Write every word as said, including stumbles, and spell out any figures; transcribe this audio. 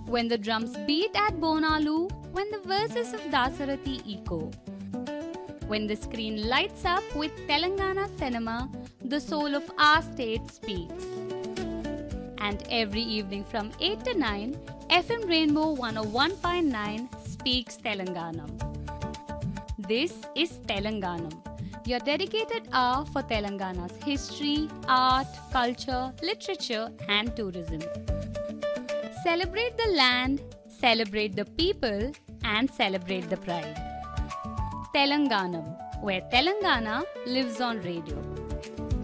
When the drums beat at Bonalu, when the verses of Dasarathi echo, when the screen lights up with Telangana cinema, the soul of our state speaks. And every evening from eight to nine, F M Rainbow one oh one point nine speaks Telanganam. This is Telanganam, your dedicated hour for Telangana's history, art, culture, literature and tourism. Celebrate the land, celebrate the people and celebrate the pride. Telanganam, where Telangana lives on radio.